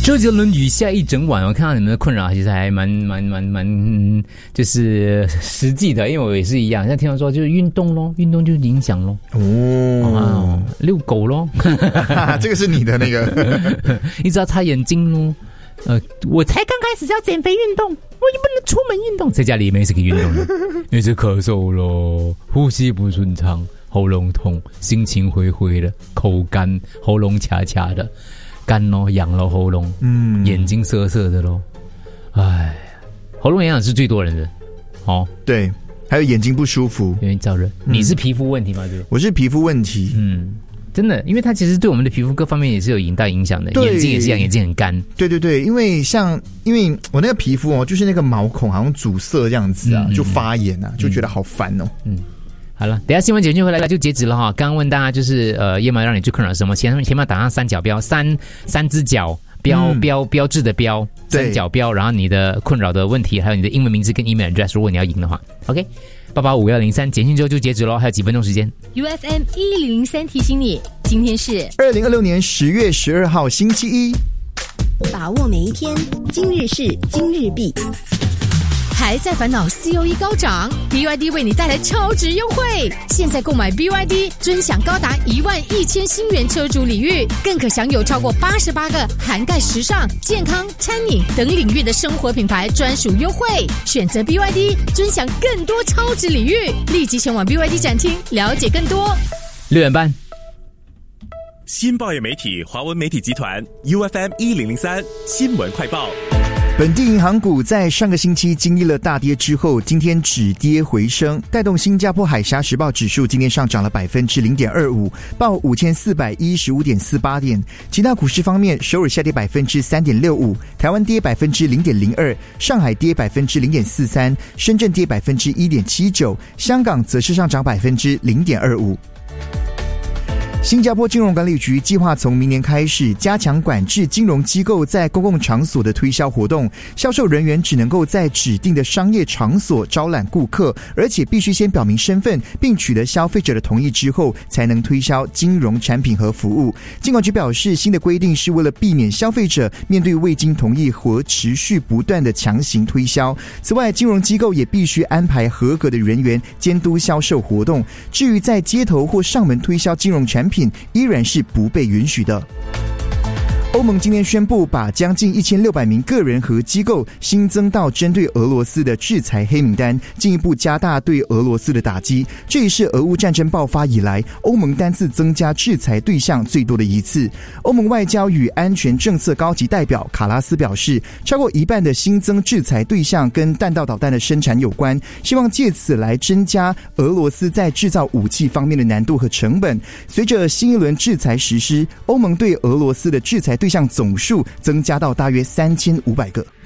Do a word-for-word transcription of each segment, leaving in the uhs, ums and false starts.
周杰伦雨下一整晚，我看到你们的困扰其实还蛮蛮蛮蛮、嗯，就是实际的，因为我也是一样。像听到说就是运动咯，运动就是影响咯。哦，啊、遛狗咯， 这个是你的那个， 一直要擦眼睛咯。呃，我才刚开始要减肥运动，我也不能出门运动，在家里面是个运动的，一直咳嗽咯，呼吸不顺畅，喉咙痛，心情灰灰的，口干，喉咙卡卡的。干咯，痒咯喉咙，嗯，眼睛涩涩的咯，哎，喉咙痒痒是最多人的，哦， 对，还有眼睛不舒服， 因为燥热。你是皮肤问题吗？对， 我是皮肤问题， 嗯，真的，因为它其实对我们的皮肤各方面也是有很大影响的，眼睛也是一样，眼睛很干。 对对对，因为像因为我那个皮肤哦，就是那个毛孔好像阻塞这样子啊，嗯、就发炎啊，就觉得好烦哦，嗯。 好了，等一下新闻简讯回来就截止了哈。刚刚问大家就是呃，夜猫让你最困扰什么？前面前面打上三角标，三三只脚标、嗯、标标志的标，三角标，然后你的困扰的问题，还有你的英文名字跟 email address， 如果你要赢的话 ，OK， 八八五幺零三简讯之后就截止咯，还有几分钟时间。 U F M 一零零三提醒你，今天是二零二六年十月十二号星期一， 把握每一天，今日事今日毕。 还在烦恼 C O E 高涨 ，B Y D 为你带来超值优惠。现在购买 B Y D， 尊享高达一万一千新元车主礼遇，更可享有超过八十八个涵盖时尚、健康、餐饮等领域的生活品牌专属优惠。选择 B Y D， 尊享更多超值礼遇。立即前往 B Y D 展厅了解更多。 六点半， 新报业媒体华文媒体集团 U F M 一零零三新闻快报。 本地银行股在上个星期经历了大跌之后，今天止跌回升，带动新加坡海峡时报指数今天上涨了 百分之零点二五， 报 五千四百一十五点四八 点。其他股市方面，首尔下跌 百分之三点六五， 台湾跌 百分之零点零二， 上海跌 百分之零点四三， 深圳跌 百分之一点七九， 香港则是上涨 百分之零点二五。新加坡金融管理局计划从明年开始加强管制金融机构在公共场所的推销活动，销售人员只能够在指定的商业场所招揽顾客，而且必须先表明身份并取得消费者的同意之后才能推销金融产品和服务。金管局表示，新的规定是为了避免消费者面对未经同意和持续不断的强行推销。此外，金融机构也必须安排合格的人员监督销售活动，至于在街头或上门推销金融产品依然是不被允许的。欧盟今天宣布，把将近一千六百名个人和机构新增到针对俄罗斯的制裁黑名单，进一步加大对俄罗斯的打击。这也是俄乌战争爆发以来，欧盟单次增加制裁对象最多的一次。欧盟外交与安全政策高级代表卡拉斯表示，超过一半的新增制裁对象跟弹道导弹的生产有关，希望借此来增加俄罗斯在制造武器方面的难度和成本。随着新一轮制裁实施，欧盟对俄罗斯的制裁对象总数增加到大约三千五百个。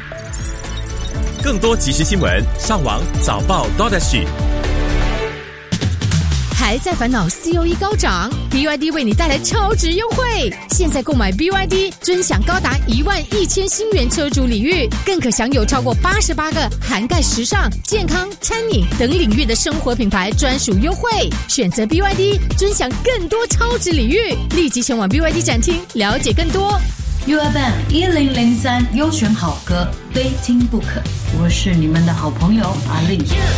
更多即时新闻，上网早报 .dot.sg。 还在烦恼 C O E 高涨 ，B Y D 为你带来超值优惠。现在购买 B Y D， 尊享高达一万一千新元车主礼遇，更可享有超过八十八个涵盖时尚、健康、餐饮等领域的生活品牌专属优惠。选择 B Y D， 尊享更多超值礼遇。立即前往 B Y D 展厅了解更多。 U F M 一零零三优选好歌，非听不可。我是你们的好朋友阿令。